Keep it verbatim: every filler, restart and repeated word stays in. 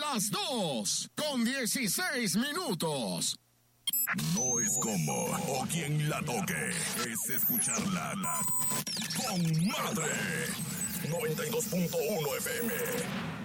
Las dos con dieciséis minutos. No es como o quien la toque, es escucharla la con madre. noventa y dos punto uno F M.